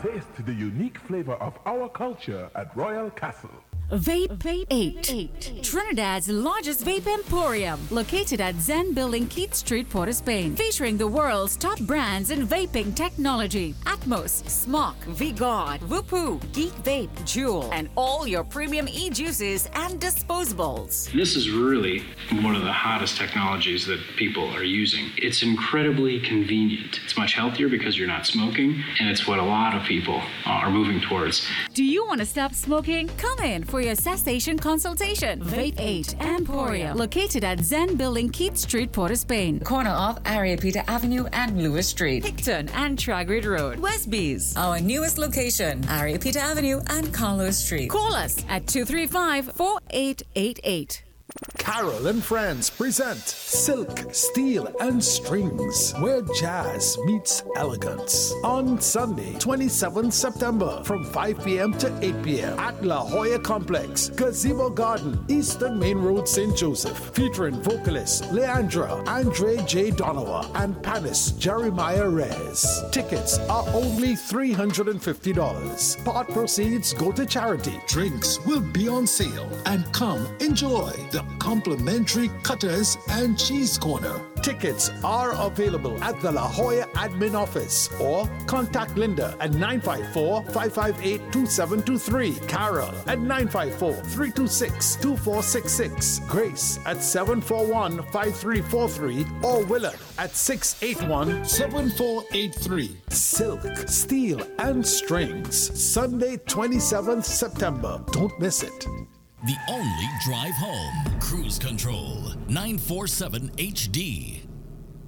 Taste the unique flavor of our culture at Royal Castle. Vape 8. Trinidad's largest vape emporium, located at Zen Building, Keith Street, Port of Spain, featuring the world's top brands in vaping technology: Atmos, Smok, V-God, Whoopoo, Geek Vape, Juul, and all your premium e-juices and disposables. This is really one of the hottest technologies that people are using. It's incredibly convenient. It's much healthier because you're not smoking, and it's what a lot of people are moving towards. Do you want to stop smoking? Come in for your cessation consultation. Vape 8 Emporium, located at Zen Building, Keith Street, Port of Spain, corner of Ariapita Avenue and Lewis Street, Hickton and Tragrid Road, Westbees. Our newest location, Ariapita Avenue and Carlos Street. Call us at 235-4888. Carol and Friends present Silk, Steel and Strings, where jazz meets elegance. On Sunday, 27th September, from 5 p.m. to 8 p.m. at La Jolla Complex, Gazebo Garden, Eastern Main Road, St. Joseph. Featuring vocalists Leandra, Andre J. Donowa, and panist Jeremiah Reyes. Tickets are only $350. Part proceeds go to charity. Drinks will be on sale, and come enjoy the complimentary Cutters and Cheese Corner. Tickets are available at the La Jolla Admin Office or contact Linda at 954-558-2723, Carol at 954-326-2466, Grace at 741-5343, or Willard at 681-7483. Silk, Steel and Strings, Sunday, 27th September. Don't miss it. The only drive home. Cruise Control 947 HD.